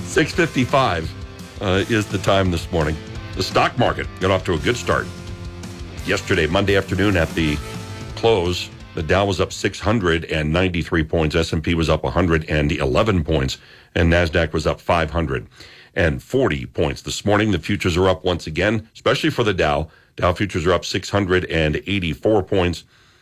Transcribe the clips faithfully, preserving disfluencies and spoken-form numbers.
six fifty-five uh, is the time this morning. The stock market got off to a good start. Yesterday, Monday afternoon at the close, the Dow was up six hundred ninety-three points, S and P was up one hundred eleven points, and NASDAQ was up five hundred forty points. This morning, the futures are up once again, especially for the Dow. Dow futures are up six hundred eighty-four points.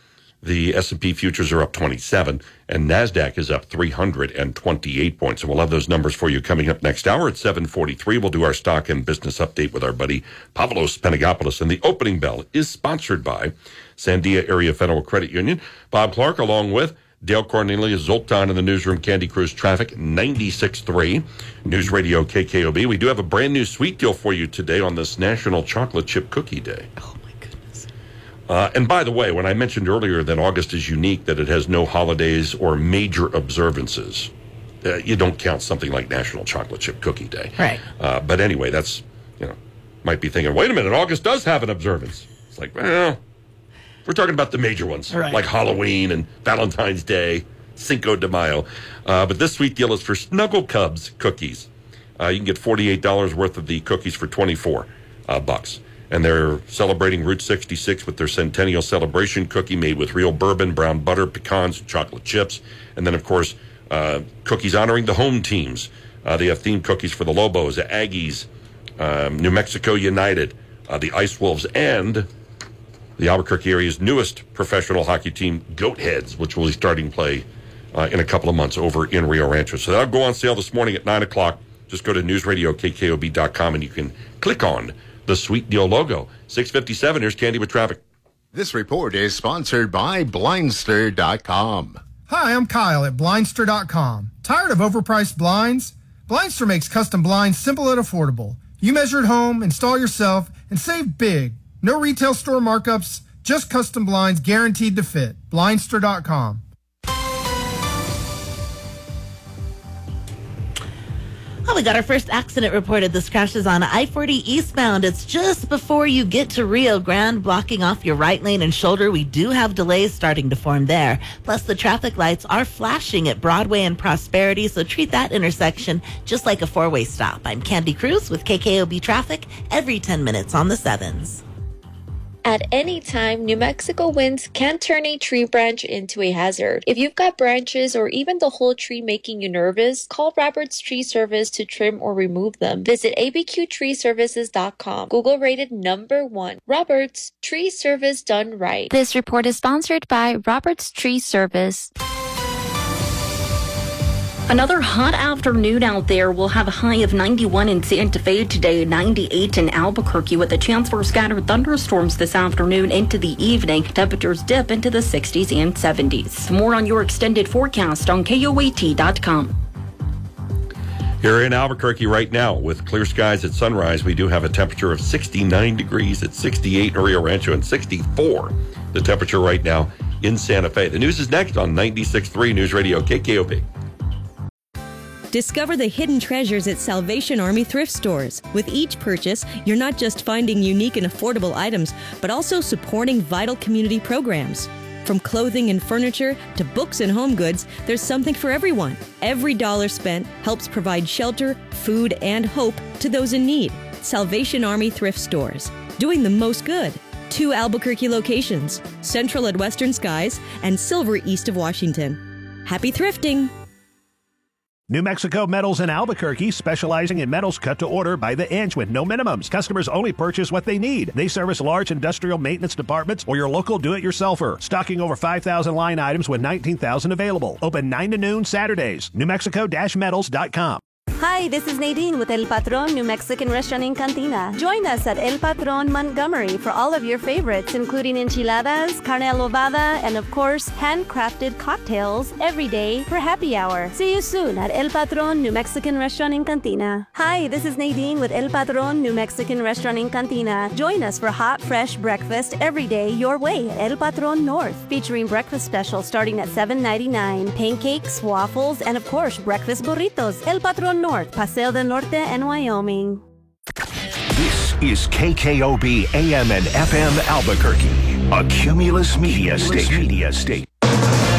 The S and P futures are up twenty-seven, and NASDAQ is up three hundred twenty-eight points. And we'll have those numbers for you coming up next hour at seven forty-three. We'll do our stock and business update with our buddy Pavlos Panagopoulos. And the opening bell is sponsored by Sandia Area Federal Credit Union. Bob Clark, along with Dale Cornelius, Zoltan in the newsroom, Candy Cruise Traffic, ninety-six point three, News Radio K K O B. We do have a brand new sweet deal for you today on this National Chocolate Chip Cookie Day. Oh, my goodness. Uh, and by the way, when I mentioned earlier that August is unique, that it has no holidays or major observances, uh, you don't count something like National Chocolate Chip Cookie Day. Right. Uh, but anyway, that's, you know, might be thinking, wait a minute, August does have an observance. It's like, well, we're talking about the major ones, right, like Halloween and Valentine's Day, Cinco de Mayo. Uh, but this sweet deal is for Snuggle Cubs cookies. Uh, you can get forty-eight dollars worth of the cookies for twenty-four uh, bucks. And they're celebrating Route sixty-six with their Centennial Celebration cookie made with real bourbon, brown butter, pecans, and chocolate chips. And then, of course, uh, cookies honoring the home teams. Uh, they have themed cookies for the Lobos, the Aggies, um, New Mexico United, uh, the Ice Wolves, and the Albuquerque area's newest professional hockey team, Goat Heads, which will be starting play uh, in a couple of months over in Rio Rancho. So that'll go on sale this morning at nine o'clock. Just go to news radio k k o b dot com and you can click on the Sweet Deal logo. six fifty-seven, here's Candy with traffic. This report is sponsored by Blindster dot com. Hi, I'm Kyle at Blindster dot com. Tired of overpriced blinds? Blindster makes custom blinds simple and affordable. You measure at home, install yourself, and save big. No retail store markups, just custom blinds guaranteed to fit. Blindster dot com. Oh, we got our first accident reported. This crash is on I forty eastbound. It's just before you get to Rio Grande, blocking off your right lane and shoulder. We do have delays starting to form there. Plus, the traffic lights are flashing at Broadway and Prosperity, so treat that intersection just like a four-way stop. I'm Candy Cruz with K K O B Traffic every ten minutes on the sevens. At any time, New Mexico winds can turn a tree branch into a hazard. If you've got branches or even the whole tree making you nervous, call Roberts Tree Service to trim or remove them. Visit a b q tree services dot com. Google rated number one. Roberts Tree Service done right. This report is sponsored by Roberts Tree Service. Another hot afternoon out there. We'll have a high of ninety-one in Santa Fe today, ninety-eight in Albuquerque, with a chance for scattered thunderstorms this afternoon into the evening. Temperatures dip into the sixties and seventies. For more on your extended forecast on K O A T dot com. Here in Albuquerque right now, with clear skies at sunrise, we do have a temperature of sixty-nine degrees at sixty-eight in Rio Rancho and sixty-four the temperature right now in Santa Fe. The news is next on ninety-six point three News Radio K K O B. Discover the hidden treasures at Salvation Army thrift stores. With each purchase, you're not just finding unique and affordable items, but also supporting vital community programs. From clothing and furniture to books and home goods, there's something for everyone. Every dollar spent helps provide shelter, food, and hope to those in need. Salvation Army thrift stores, doing the most good. Two Albuquerque locations, Central at Western Skies and Silver east of Washington. Happy thrifting! New Mexico Metals in Albuquerque, specializing in metals cut to order by the inch with no minimums. Customers only purchase what they need. They service large industrial maintenance departments or your local do-it-yourselfer. Stocking over five thousand line items with nineteen thousand available. Open nine to noon Saturdays. New Mexico Metals dot com. Hi, this is Nadine with El Patron New Mexican Restaurant in Cantina. Join us at El Patron Montgomery for all of your favorites, including enchiladas, carne adobada, and of course, handcrafted cocktails every day for happy hour. See you soon at El Patron New Mexican Restaurant in Cantina. Hi, this is Nadine with El Patron New Mexican Restaurant in Cantina. Join us for hot, fresh breakfast every day your way at El Patron North, featuring breakfast specials starting at seven ninety-nine, pancakes, waffles, and of course, breakfast burritos. El Patron North, Paseo del Norte, and Wyoming. This is K K O B A M and F M Albuquerque, a Cumulus Media Station. Media Station.